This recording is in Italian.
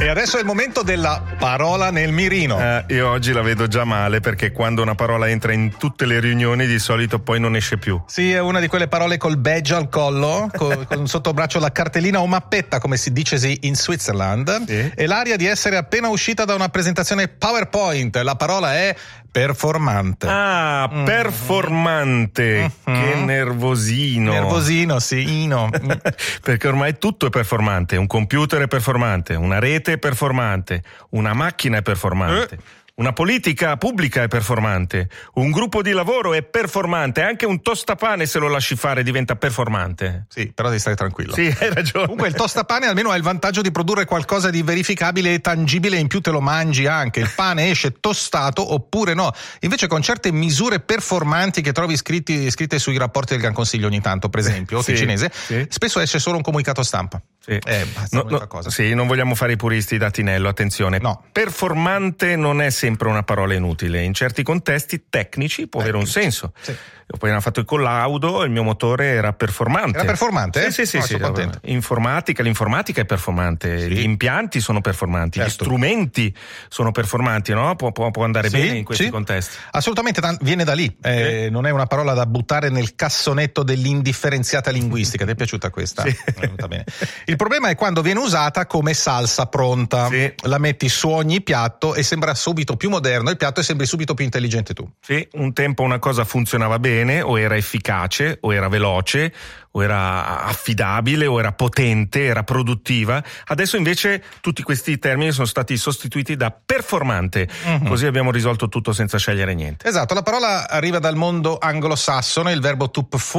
E adesso è il momento della parola nel mirino. Io oggi la vedo già male, perché quando una parola entra in tutte le riunioni di solito poi non esce più. Sì, è una di quelle parole col badge al collo, con sotto braccio la cartellina o mappetta, come si dice in Switzerland, sì. E l'aria di essere appena uscita da una presentazione PowerPoint. La parola è performante. Performante. Che nervosino. Nervosino, sì, Ino. Perché ormai tutto è performante. Un computer è performante, una rete è performante, una macchina è performante. Una politica pubblica è performante, un gruppo di lavoro è performante, anche un tostapane, se lo lasci fare, diventa performante. Sì, però devi stare tranquillo. Sì, hai ragione. Comunque il tostapane almeno ha il vantaggio di produrre qualcosa di verificabile e tangibile, in più te lo mangi anche. Il pane esce tostato oppure no. Invece con certe misure performanti che trovi scritte sui rapporti del Gran Consiglio ogni tanto, per esempio, sì, cinese, sì. Spesso esce solo un comunicato stampa. Sì. Basta, cosa. Sì, non vogliamo fare i puristi d'atinello, attenzione. No. Performante non è sempre una parola inutile. In certi contesti tecnici può avere un senso. Sì. Ho appena fatto il collaudo, il mio motore era performante. Era performante? Sì. Sono contento. L'informatica è performante, sì. Gli impianti sono performanti, certo. Gli strumenti sono performanti, no? Può andare bene in questi contesti. Assolutamente, viene da lì. Non è una parola da buttare nel cassonetto dell'indifferenziata linguistica. Ti è piaciuta questa? Sì. Va bene. Il problema è quando viene usata come salsa pronta. Sì. La metti su ogni piatto e sembra subito più moderno il piatto e sembri subito più intelligente tu. Sì, un tempo una cosa funzionava bene, o era efficace, o era veloce, o era affidabile, o era potente, era produttiva. Adesso invece tutti questi termini sono stati sostituiti da performante. Così abbiamo risolto tutto senza scegliere niente. Esatto, la parola arriva dal mondo anglosassone, il verbo to perform